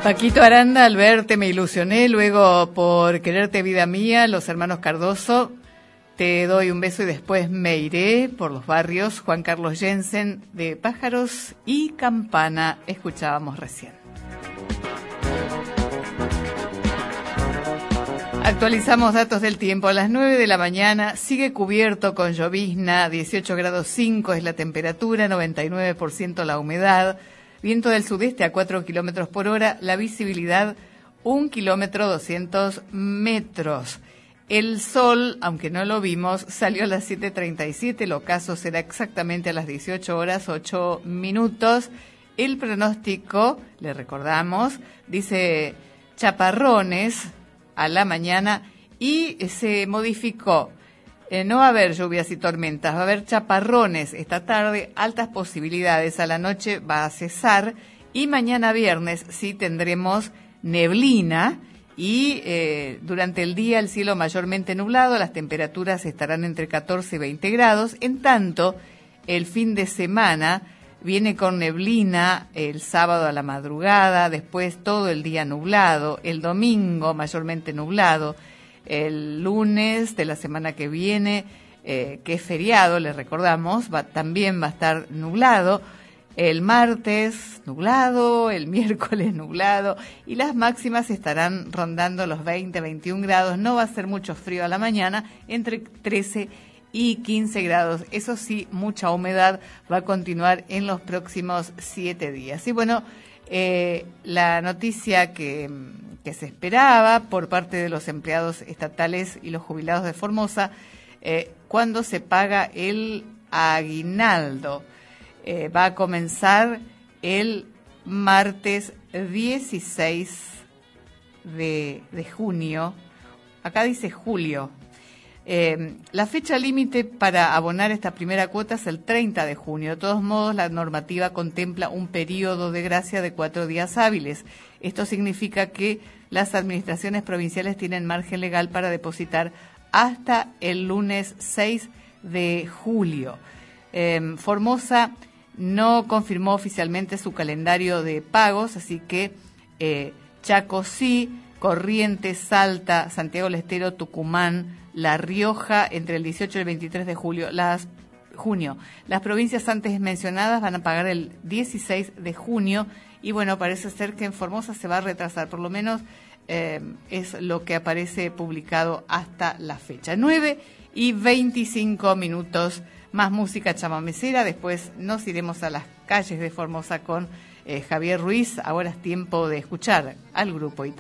Paquito Aranda, al verte me ilusioné, luego por quererte vida mía, los hermanos Cardoso, te doy un beso y después me iré por los barrios, Juan Carlos Jensen de Pájaros y Campana, escuchábamos recién. Actualizamos datos del tiempo. A las 9 de la mañana sigue cubierto con llovizna, 18 grados 5 es la temperatura, 99% la humedad, viento del sudeste a 4 kilómetros por hora, la visibilidad 1 kilómetro 200 metros. El sol, aunque no lo vimos, salió a las 7:37, el ocaso será exactamente a las 18 horas 8 minutos. El pronóstico, le recordamos, dice chaparrones a la mañana y se modificó. No va a haber lluvias y tormentas, va a haber chaparrones esta tarde, altas posibilidades, a la noche va a cesar y mañana viernes sí tendremos neblina y durante el día el cielo mayormente nublado, las temperaturas estarán entre 14 y 20 grados, en tanto el fin de semana viene con neblina el sábado a la madrugada, después todo el día nublado, el domingo mayormente nublado, el lunes de la semana que viene, que es feriado, les recordamos, también va a estar nublado, el martes nublado, el miércoles nublado y las máximas estarán rondando los 20-21 grados, no va a ser mucho frío a la mañana, entre 13 y 15 grados. Eso sí, mucha humedad va a continuar en los próximos 7 días. Y bueno, la noticia que se esperaba por parte de los empleados estatales y los jubilados de Formosa, cuando se paga el aguinaldo. Va a comenzar el martes 16 de junio. Acá dice julio. La fecha límite para abonar esta primera cuota es el 30 de junio. De todos modos, la normativa contempla un periodo de gracia de 4 días hábiles. Esto significa que las administraciones provinciales tienen margen legal para depositar hasta el lunes 6 de julio. Formosa no confirmó oficialmente su calendario de pagos, así que Chaco sí, Corrientes, Salta, Santiago del Estero, Tucumán, La Rioja, entre el 18 y el 23 de junio. Las provincias antes mencionadas van a pagar el 16 de junio y bueno, parece ser que en Formosa se va a retrasar, por lo menos es lo que aparece publicado hasta la fecha. 9:25, más música chamamecera, después nos iremos a las calles de Formosa con Javier Ruiz. Ahora es tiempo de escuchar al grupo Itaú.